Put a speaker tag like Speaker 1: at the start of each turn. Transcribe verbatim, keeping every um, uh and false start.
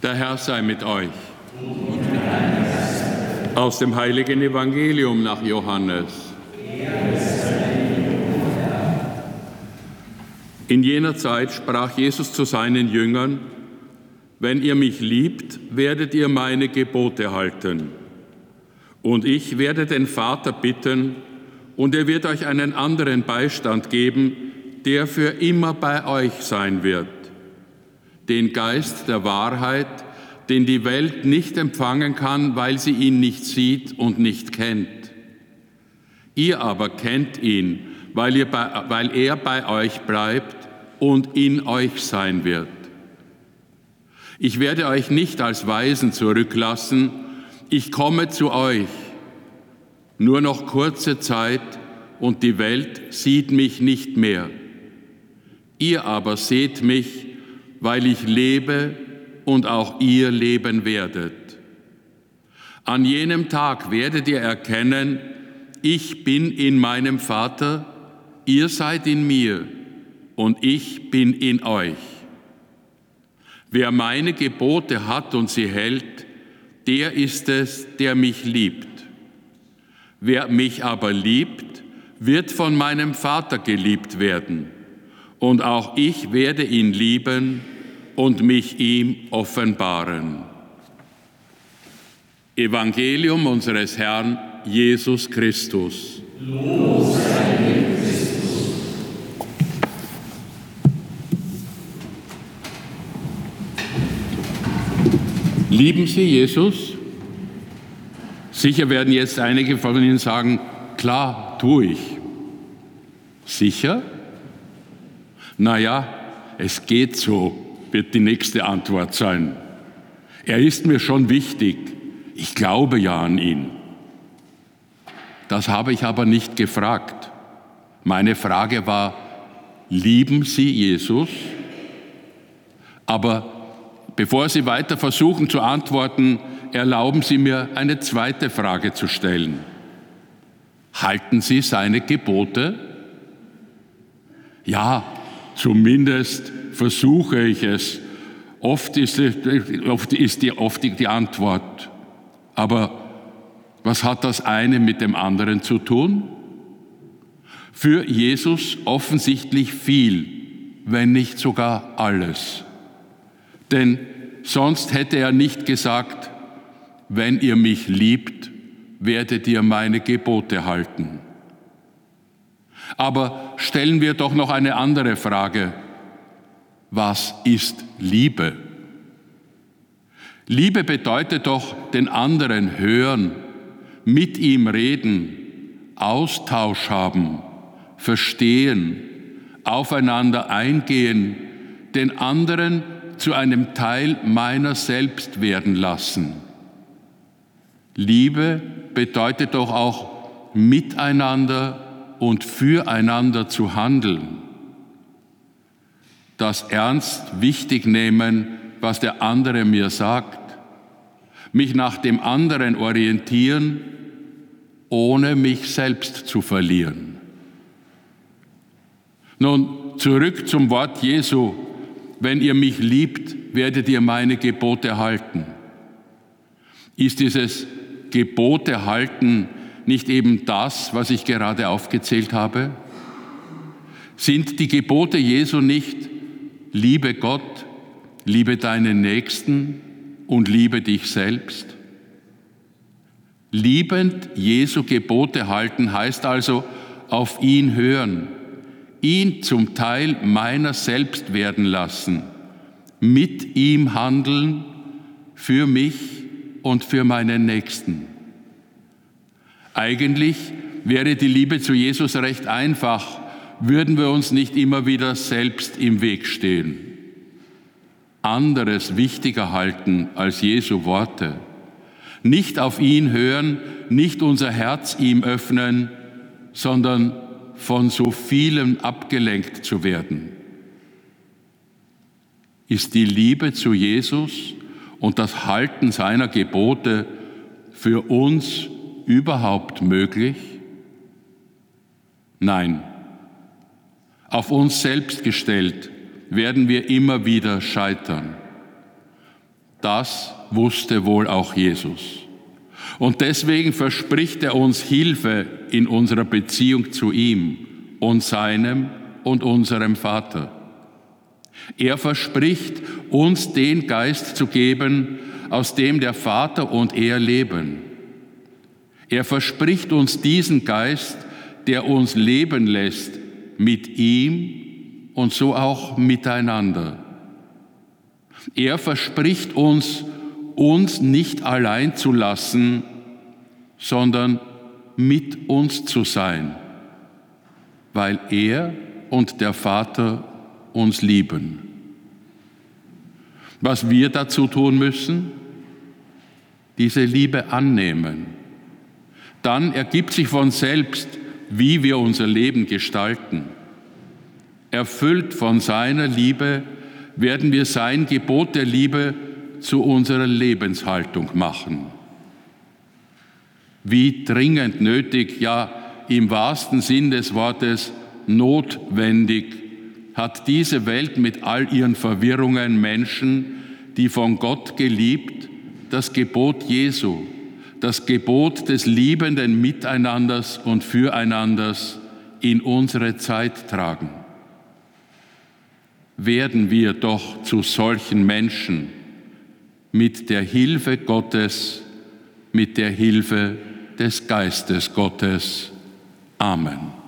Speaker 1: Der Herr sei mit euch. Aus dem heiligen Evangelium nach Johannes. In jener Zeit sprach Jesus zu seinen Jüngern: Wenn ihr mich liebt, werdet ihr meine Gebote halten. Und ich werde den Vater bitten, und er wird euch einen anderen Beistand geben, der für immer bei euch sein wird. Den Geist der Wahrheit, den die Welt nicht empfangen kann, weil sie ihn nicht sieht und nicht kennt. Ihr aber kennt ihn, weil, ihr bei, weil er bei euch bleibt und in euch sein wird. Ich werde euch nicht als Waisen zurücklassen, ich komme zu euch. Nur noch kurze Zeit und die Welt sieht mich nicht mehr. Ihr aber seht mich, weil ich lebe und auch ihr leben werdet. An jenem Tag werdet ihr erkennen, ich bin in meinem Vater, ihr seid in mir und ich bin in euch. Wer meine Gebote hat und sie hält, der ist es, der mich liebt. Wer mich aber liebt, wird von meinem Vater geliebt werden. Und auch ich werde ihn lieben und mich ihm offenbaren. Evangelium unseres Herrn Jesus Christus.
Speaker 2: Lob sei dir, Christus.
Speaker 1: Lieben Sie Jesus? Sicher werden jetzt einige von Ihnen sagen, klar, tue ich. Sicher? Naja, es geht so, wird die nächste Antwort sein. Er ist mir schon wichtig. Ich glaube ja an ihn. Das habe ich aber nicht gefragt. Meine Frage war, lieben Sie Jesus? Aber bevor Sie weiter versuchen zu antworten, erlauben Sie mir, eine zweite Frage zu stellen. Halten Sie seine Gebote? Ja, zumindest versuche ich es. Oft ist, oft ist die, oft die Antwort. Aber was hat das eine mit dem anderen zu tun? Für Jesus offensichtlich viel, wenn nicht sogar alles. Denn sonst hätte er nicht gesagt, wenn ihr mich liebt, werdet ihr meine Gebote halten. Aber stellen wir doch noch eine andere Frage. Was ist Liebe? Liebe bedeutet doch den anderen hören, mit ihm reden, Austausch haben, verstehen, aufeinander eingehen, den anderen zu einem Teil meiner selbst werden lassen. Liebe bedeutet doch auch miteinander und füreinander zu handeln. Das ernst wichtig nehmen, was der andere mir sagt, mich nach dem anderen orientieren, ohne mich selbst zu verlieren. Nun, zurück zum Wort Jesu: Wenn ihr mich liebt, werdet ihr meine Gebote halten. Ist dieses Gebote halten nicht eben das, was ich gerade aufgezählt habe? Sind die Gebote Jesu nicht: Liebe Gott, liebe deinen Nächsten und liebe dich selbst? Liebend Jesu Gebote halten heißt also auf ihn hören, ihn zum Teil meiner selbst werden lassen, mit ihm handeln, für mich und für meinen Nächsten. Eigentlich wäre die Liebe zu Jesus recht einfach, würden wir uns nicht immer wieder selbst im Weg stehen. Anderes wichtiger halten als Jesu Worte. Nicht auf ihn hören, nicht unser Herz ihm öffnen, sondern von so vielem abgelenkt zu werden. Ist die Liebe zu Jesus und das Halten seiner Gebote für uns überhaupt möglich? Nein. Auf uns selbst gestellt werden wir immer wieder scheitern. Das wusste wohl auch Jesus. Und deswegen verspricht er uns Hilfe in unserer Beziehung zu ihm und seinem und unserem Vater. Er verspricht, uns den Geist zu geben, aus dem der Vater und er leben. Er verspricht uns diesen Geist, der uns leben lässt mit ihm und so auch miteinander. Er verspricht uns, uns nicht allein zu lassen, sondern mit uns zu sein, weil er und der Vater uns lieben. Was wir dazu tun müssen? Diese Liebe annehmen. Dann ergibt sich von selbst, wie wir unser Leben gestalten. Erfüllt von seiner Liebe werden wir sein Gebot der Liebe zu unserer Lebenshaltung machen. Wie dringend nötig, ja im wahrsten Sinn des Wortes notwendig, hat diese Welt mit all ihren Verwirrungen Menschen, die von Gott geliebt, das Gebot Jesu, das Gebot des liebenden Miteinanders und Füreinanders in unsere Zeit tragen. Werden wir doch zu solchen Menschen mit der Hilfe Gottes, mit der Hilfe des Geistes Gottes. Amen.